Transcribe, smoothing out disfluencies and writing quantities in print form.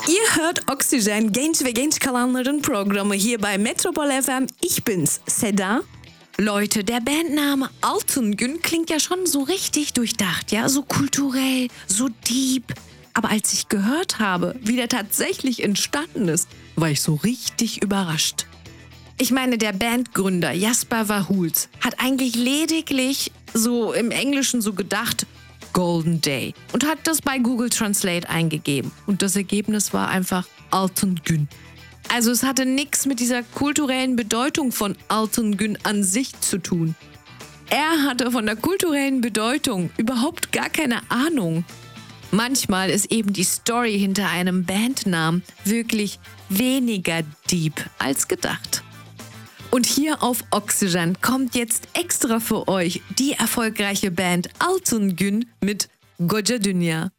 Ihr hört Oxygen, genç ve genç kalanların Programme hier bei Metropol FM. Ich bin's, Seda. Leute, der Bandname Altın klingt ja schon so richtig durchdacht, ja, so kulturell, so deep. Aber als ich gehört habe, wie der tatsächlich entstanden ist, war ich so richtig überrascht. Ich meine, der Bandgründer Jasper Verhulst hat eigentlich lediglich so im Englischen so gedacht, Golden Day, und hat das bei Google Translate eingegeben. Und das Ergebnis war einfach Altın. Also es hatte nichts mit dieser kulturellen Bedeutung von Altın an sich zu tun. Er hatte von der kulturellen Bedeutung überhaupt gar keine Ahnung. Manchmal ist eben die Story hinter einem Bandnamen wirklich weniger deep als gedacht. Und hier auf Oxygen kommt jetzt extra für euch die erfolgreiche Band Altın mit Koca Dünya.